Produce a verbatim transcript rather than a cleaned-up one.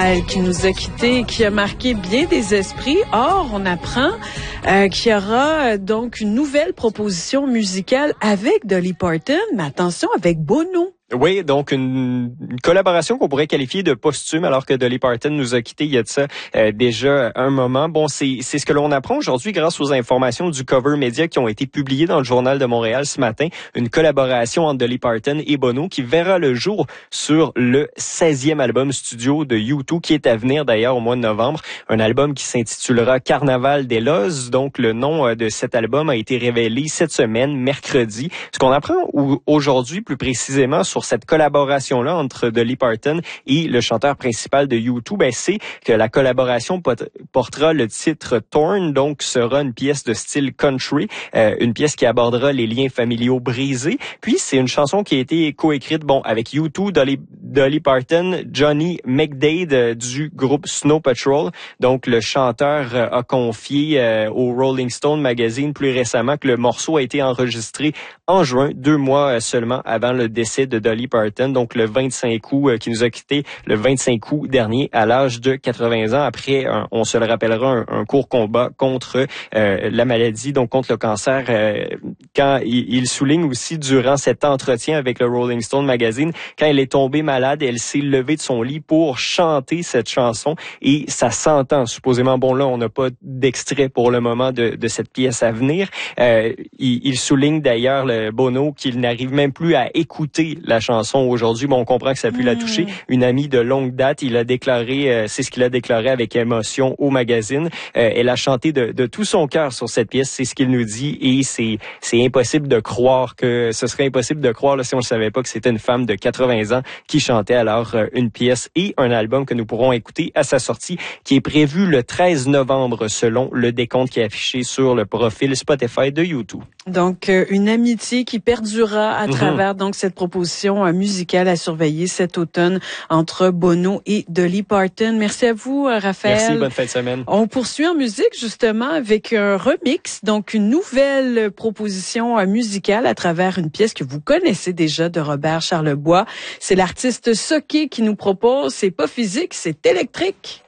Carnaval qui nous a quittés et qui a marqué bien des esprits. Or, on apprend euh, qu'il y aura euh, donc une nouvelle proposition musicale avec Dolly Parton, mais attention, avec Bono. Oui, donc une, une collaboration qu'on pourrait qualifier de posthume alors que Dolly Parton nous a quittés il y a de ça euh, déjà un moment. Bon, c'est c'est ce que l'on apprend aujourd'hui grâce aux informations du Cover Media qui ont été publiées dans le Journal de Montréal ce matin. Une collaboration entre Dolly Parton et Bono qui verra le jour sur le seizième album studio de U deux qui est à venir d'ailleurs au mois de novembre. Un album qui s'intitulera Carnaval des Lozes. Donc le nom de cet album a été révélé cette semaine, mercredi. Ce qu'on apprend aujourd'hui plus précisément sur cette collaboration-là entre Dolly Parton et le chanteur principal de U deux, ben, c'est que la collaboration portera le titre Torn, donc sera une pièce de style country, euh, une pièce qui abordera les liens familiaux brisés. Puis, c'est une chanson qui a été coécrite, bon, avec U deux, Dolly, Dolly Parton, Johnny McDade euh, du groupe Snow Patrol. Donc, le chanteur euh, a confié euh, au Rolling Stone magazine plus récemment que le morceau a été enregistré en juin, deux mois seulement avant le décès de Dolly Parton, donc le vingt-cinq août euh, qui nous a quittés le vingt-cinq août dernier à l'âge de quatre-vingts ans. Après, un, on se le rappellera, un, un court combat contre euh, la maladie, donc contre le cancer. Euh, quand il, il souligne aussi durant cet entretien avec le Rolling Stone magazine, quand elle est tombée malade, elle s'est levée de son lit pour chanter cette chanson et ça s'entend supposément. Bon là, on n'a pas d'extrait pour le moment de, de cette pièce à venir. Euh, il, il souligne d'ailleurs le Bono qu'il n'arrive même plus à écouter la chanson aujourd'hui. Bon, on comprend que ça a pu mmh. la toucher. Une amie de longue date, il a déclaré, euh, c'est ce qu'il a déclaré avec émotion au magazine. Euh, elle a chanté de, de tout son cœur sur cette pièce, c'est ce qu'il nous dit, et c'est c'est impossible de croire que ce serait impossible de croire là, si on ne savait pas que c'était une femme de quatre-vingts ans qui chantait alors euh, une pièce et un album que nous pourrons écouter à sa sortie, qui est prévu le treize novembre selon le décompte qui est affiché sur le profil Spotify de U deux. Donc, euh, une amitié qui perdurera à mm-hmm. travers donc cette proposition euh, musicale à surveiller cet automne entre Bono et Dolly Parton. Merci à vous, euh, Raphaël. Merci, bonne fin de semaine. On poursuit en musique justement avec un remix, donc une nouvelle proposition euh, musicale à travers une pièce que vous connaissez déjà de Robert Charlebois. C'est l'artiste Soké qui nous propose. C'est pas physique, c'est électrique.